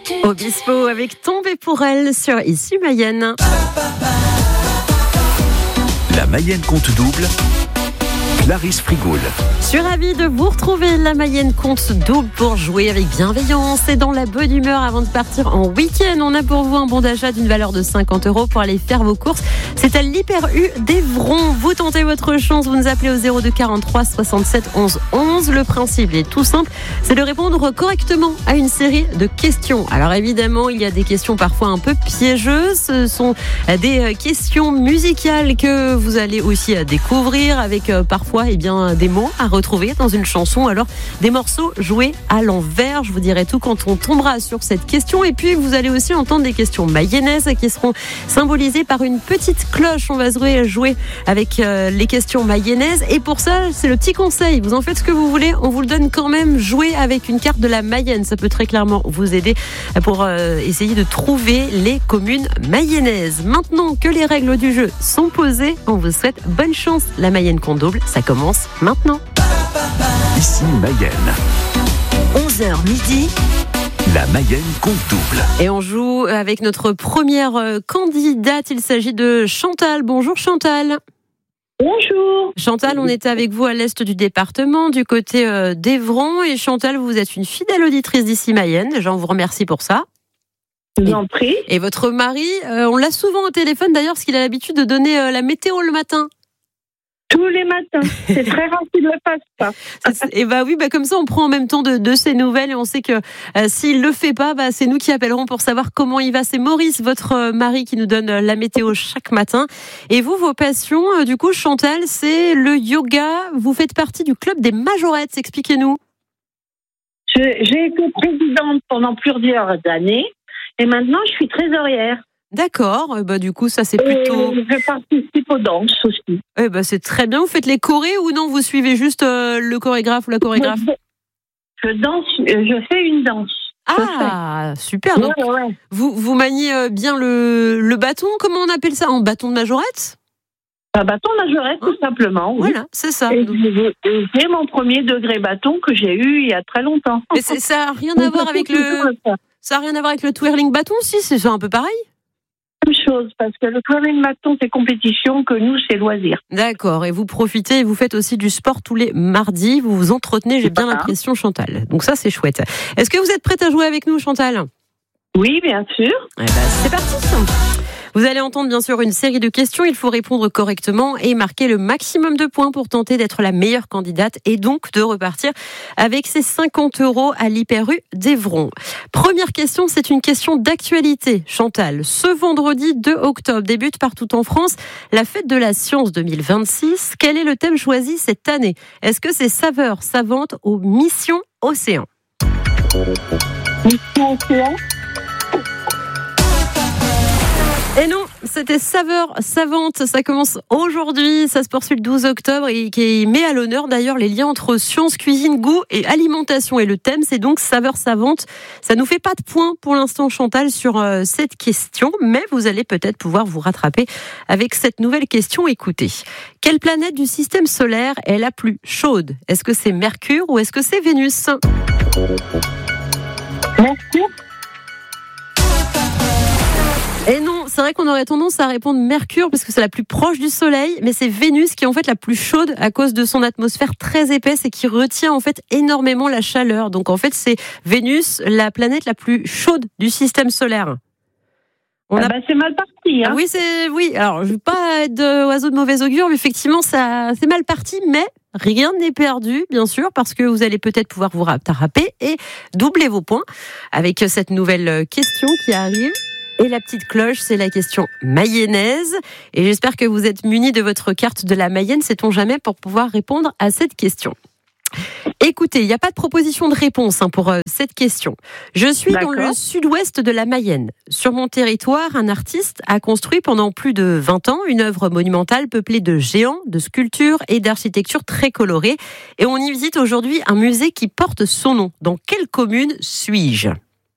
Obispo avec Tomber pour elle sur Ici Mayenne. La Mayenne compte double. Clarisse Frigoul. Je suis ravie de vous retrouver. La Mayenne compte double pour jouer avec bienveillance et dans la bonne humeur avant de partir en week-end. On a pour vous un bon d'achat d'une valeur de 50 € pour aller faire vos courses. C'est à l'Hyper U d'Evron. Vous tentez votre chance, vous nous appelez au 02 43 67 11 11. Le principe est tout simple, c'est de répondre correctement à une série de questions. Alors évidemment, il y a des questions parfois un peu piégeuses. Ce sont des questions musicales que vous allez aussi découvrir avec parfois des mots à retrouver dans une chanson, alors des morceaux joués à l'envers. Je vous dirai tout quand on tombera sur cette question. Et puis vous allez aussi entendre des questions mayennaises qui seront symbolisées par une petite cloche. On va jouer avec les questions mayennaises. Et pour ça, c'est le petit conseil. Vous en faites ce que vous voulez, on vous le donne quand même. Jouer avec une carte de la Mayenne, ça peut très clairement vous aider pour essayer de trouver les communes mayennaises. Maintenant que les règles du jeu sont posées, on vous souhaite bonne chance. La Mayenne compte double, ça commence maintenant. Ici Mayenne. 11h midi. La Mayenne compte double. Et on joue avec notre première candidate. Il s'agit de Chantal. Bonjour Chantal. Bonjour. Chantal, on était avec vous à l'est du département, du côté d'Evron. Et Chantal, vous êtes une fidèle auditrice d'Ici Mayenne. Déjà, on vous remercie pour ça. Je vous en prie. Et votre mari, on l'a souvent au téléphone d'ailleurs, parce qu'il a l'habitude de donner la météo le matin. Tous les matins. C'est très rare qu'il ne le fasse pas. Et oui, comme ça, on prend en même temps de ses nouvelles et on sait que s'il le fait pas, c'est nous qui appellerons pour savoir comment il va. C'est Maurice, votre mari, qui nous donne la météo chaque matin. Et vous, vos passions, du coup, Chantal, c'est le yoga. Vous faites partie du club des majorettes. Expliquez-nous. J'ai été présidente pendant plusieurs années et maintenant je suis trésorière. D'accord, du coup ça c'est plutôt... Je participe aux danses aussi. C'est très bien, vous faites les chorés ou non, vous suivez juste le chorégraphe ou la chorégraphe? Je danse, je fais une danse. Ah, super, donc ouais. Vous maniez bien le bâton, comment on appelle ça? En bâton de majorette? Un bâton majorette tout simplement. Oui. Voilà, c'est ça. Et j'ai mon premier degré bâton que j'ai eu il y a très longtemps. Mais ça n'a rien à voir avec le twirling bâton, si, c'est un peu pareil? Même chose, parce que le twirling bâton c'est compétition, que nous c'est loisir. D'accord, et vous profitez et vous faites aussi du sport tous les mardis, vous vous entretenez, j'ai bien l'impression, Chantal. Donc ça c'est chouette. Est-ce que vous êtes prête à jouer avec nous, Chantal? Oui, bien sûr. C'est parti. Vous allez entendre bien sûr une série de questions, il faut répondre correctement et marquer le maximum de points pour tenter d'être la meilleure candidate et donc de repartir avec ces 50 € à l'Hyper U d'Evron. Première question, c'est une question d'actualité. Chantal, ce vendredi 2 octobre débute partout en France la fête de la science 2026. Quel est le thème choisi cette année? Est-ce que c'est saveurs savantes ou mission océan? Mission océan. Et non, c'était saveurs savantes. Ça commence aujourd'hui, ça se poursuit le 12 octobre et qui met à l'honneur d'ailleurs les liens entre science, cuisine, goût et alimentation. Et le thème, c'est donc saveurs savantes. Ça nous fait pas de points pour l'instant, Chantal, sur cette question, mais vous allez peut-être pouvoir vous rattraper avec cette nouvelle question. Écoutez, quelle planète du système solaire est la plus chaude? Est-ce que c'est Mercure ou est-ce que c'est Vénus? Mercure. Et non, c'est vrai qu'on aurait tendance à répondre Mercure parce que c'est la plus proche du Soleil, mais c'est Vénus qui est en fait la plus chaude à cause de son atmosphère très épaisse et qui retient en fait énormément la chaleur. Donc en fait, c'est Vénus, la planète la plus chaude du système solaire. C'est mal parti. Hein. Oui. Alors, je ne veux pas être oiseau de mauvais augure, mais effectivement, ça, c'est mal parti, mais rien n'est perdu, bien sûr, parce que vous allez peut-être pouvoir vous rattraper et doubler vos points avec cette nouvelle question qui arrive. Et la petite cloche, c'est la question mayonnaise. Et j'espère que vous êtes munis de votre carte de la Mayenne, sait-on jamais, pour pouvoir répondre à cette question. Écoutez, il n'y a pas de proposition de réponse pour cette question. Je suis dans le sud-ouest de la Mayenne. Sur mon territoire, un artiste a construit pendant plus de 20 ans une œuvre monumentale peuplée de géants, de sculptures et d'architecture très colorée. Et on y visite aujourd'hui un musée qui porte son nom. Dans quelle commune suis-je ?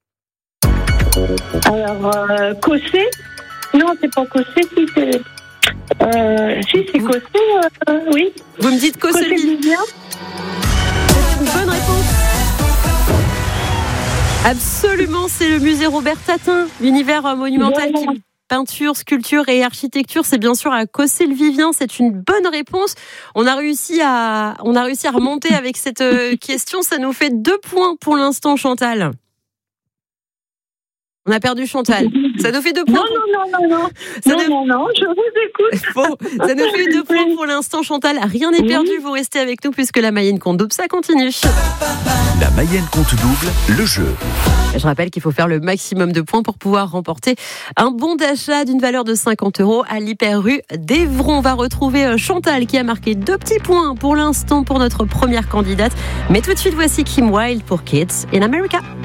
Alors, Cossé? Non, c'est pas Cossé, si c'est... c'est Cossé, oui. Vous me dites Cossé-Vivien? C'est une bonne réponse. Absolument, c'est le musée Robert Tatin, l'univers monumental Voilà. qui peinture, sculpture et architecture. C'est bien sûr à Cossé-le-Vivien. C'est une bonne réponse. On a réussi à remonter avec cette question. Ça nous fait 2 points pour l'instant, Chantal. On a perdu Chantal. Ça nous fait 2 points. Non, je vous écoute. Bon, ça nous fait 2 points pour l'instant, Chantal. Rien n'est perdu. Vous restez avec nous puisque la Mayenne compte double, ça continue. La Mayenne compte double, le jeu. Je rappelle qu'il faut faire le maximum de points pour pouvoir remporter un bon d'achat d'une valeur de 50 € à l'Hyper Rue d'Evron. On va retrouver Chantal qui a marqué 2 petits points pour l'instant pour notre première candidate. Mais tout de suite, voici Kim Wilde pour Kids in America.